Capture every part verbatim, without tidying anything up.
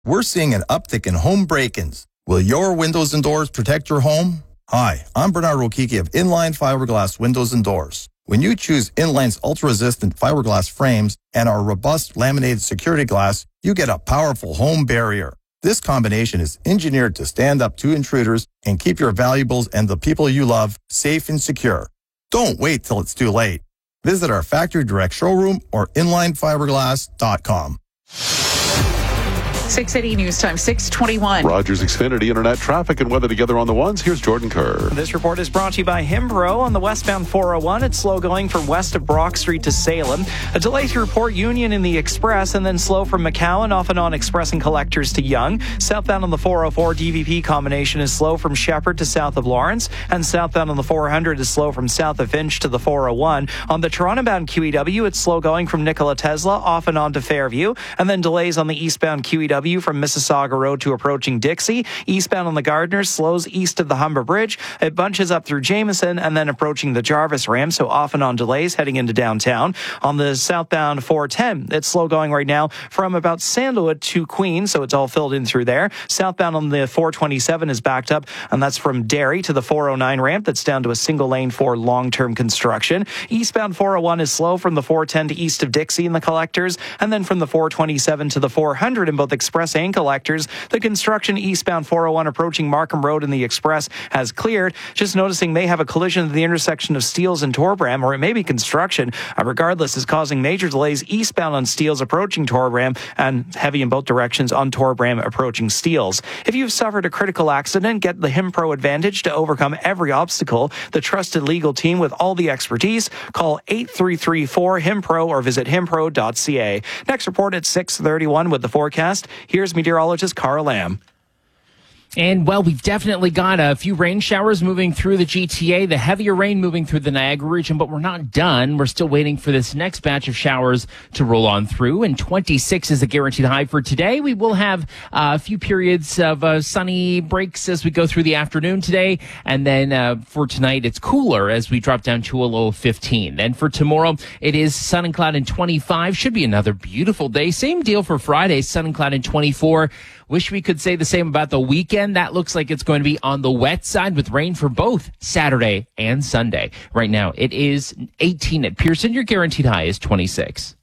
we're seeing an uptick in home break-ins. Will your windows and doors protect your home? Hi, I'm Bernard Rokiki of Inline Fiberglass Windows and Doors. When you choose Inline's ultra-resistant fiberglass frames and our robust laminated security glass, you get a powerful home barrier. This combination is engineered to stand up to intruders and keep your valuables and the people you love safe and secure. Don't wait till it's too late. Visit our factory direct showroom or inline fiberglass dot com. six eighty News Time, six twenty-one. Rogers Xfinity Internet traffic and weather together on the ones. Here's Jordan Kerr. This report is brought to you by Himpro on the westbound four oh one. It's slow going from west of Brock Street to Salem. A delay through Port Union in the Express, and then slow from McCowan off and on Express and Collectors to Yonge. Southbound on the four oh four D V P combination is slow from Shepherd to south of Lawrence, and southbound on the four hundred is slow from south of Finch to the four oh one. On the Toronto-bound Q E W, it's slow going from Nikola Tesla off and on to Fairview, and then delays on the eastbound Q E W from Mississauga Road to approaching Dixie. Eastbound on the Gardner slows east of the Humber Bridge. It bunches up through Jameson and then approaching the Jarvis ramp, so off and on delays heading into downtown. On the southbound four ten, it's slow going right now from about Sandalwood to Queen, so it's all filled in through there. Southbound on the four twenty-seven is backed up, and that's from Derry to the four oh nine ramp. That's down to a single lane for long-term construction. Eastbound four oh one is slow from the four ten to east of Dixie in the Collectors, and then from the four twenty-seven to the four hundred in both Express and Collectors. The construction eastbound four oh one approaching Markham Road in the Express has cleared. Just noticing they have a collision at the intersection of Steeles and Torbram, or it may be construction. Uh, regardless, is causing major delays eastbound on Steeles approaching Torbram and heavy in both directions on Torbram approaching Steeles. If you've suffered a critical accident, get the Himpro Advantage to overcome every obstacle. The trusted legal team with all the expertise. Call eight three three four Himpro or visit himpro dot c a. Next report at six thirty-one with the forecast. Here's meteorologist Carl Lamb. And, well, we've definitely got a few rain showers moving through the G T A, the heavier rain moving through the Niagara region, but we're not done. We're still waiting for this next batch of showers to roll on through, and twenty-six is the guaranteed high for today. We will have uh, a few periods of uh, sunny breaks as we go through the afternoon today, and then uh, for tonight, it's cooler as we drop down to a low of fifteen. Then for tomorrow, it is sun and cloud and twenty-five. Should be another beautiful day. Same deal for Friday, sun and cloud and twenty-four. Wish we could say the same about the weekend. That looks like it's going to be on the wet side with rain for both Saturday and Sunday. Right now, it is eighteen at Pearson. Your guaranteed high is twenty-six.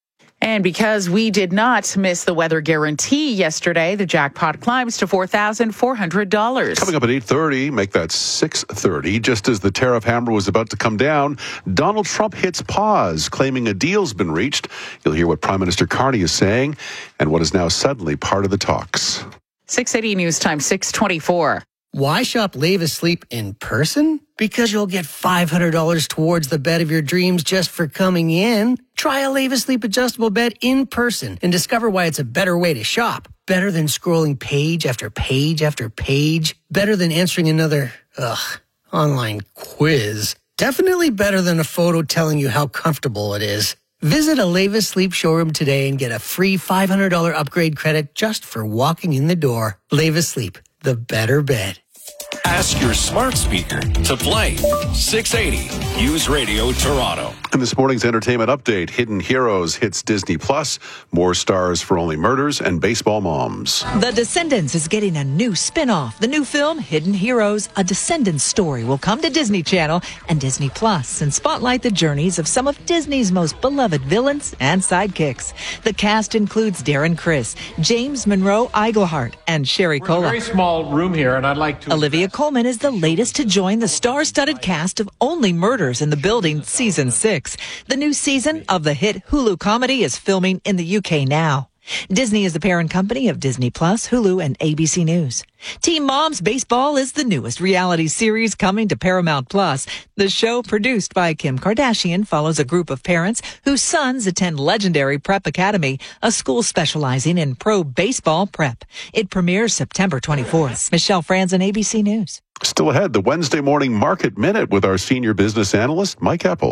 And because we did not miss the weather guarantee yesterday, the jackpot climbs to four thousand four hundred dollars. Coming up at eight thirty, make that six thirty. Just as the tariff hammer was about to come down, Donald Trump hits pause, claiming a deal's been reached. You'll hear what Prime Minister Carney is saying and what is now suddenly part of the talks. six eighty News Time, six twenty-four. Why shop Leva Sleep in person? Because you'll get five hundred dollars towards the bed of your dreams just for coming in. Try a Leva Sleep adjustable bed in person and discover why it's a better way to shop. Better than scrolling page after page after page. Better than answering another, ugh, online quiz. Definitely better than a photo telling you how comfortable it is. Visit a Leva Sleep showroom today and get a free five hundred dollars upgrade credit just for walking in the door. Leva Sleep, the better bed. Ask your smart speaker to play six eighty News Radio Toronto. In this morning's entertainment update, Hidden Heroes hits Disney Plus, more stars for Only Murders, and Baseball Moms. The Descendants is getting a new spin-off. The new film, Hidden Heroes, a Descendants story, will come to Disney Channel and Disney Plus and spotlight the journeys of some of Disney's most beloved villains and sidekicks. The cast includes Darren Criss, James Monroe Iglehart, and Sherry Cola. We're in a very small room here, and I'd like to... Olivia Colman is the latest to join the star-studded cast of Only Murders in the Building Season six. The new season of the hit Hulu comedy is filming in the U K now. Disney is the parent company of Disney Plus, Hulu, and A B C News. Teen Moms Baseball is the newest reality series coming to Paramount Plus. The show, produced by Kim Kardashian, follows a group of parents whose sons attend legendary Prep Academy, a school specializing in pro baseball prep. It premieres September twenty-fourth. Michelle Franzen, A B C News. Still ahead, the Wednesday morning market minute with our senior business analyst, Mike Apple.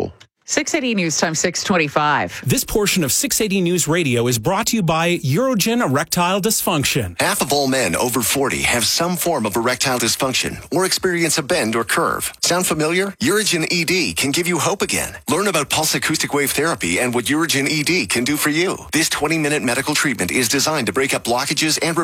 six eighty News Time, six twenty-five. This portion of six eighty News Radio is brought to you by Urogen Erectile Dysfunction. Half of all men over forty have some form of erectile dysfunction or experience a bend or curve. Sound familiar? Urogen E D can give you hope again. Learn about pulse acoustic wave therapy and what Urogen E D can do for you. This twenty-minute medical treatment is designed to break up blockages and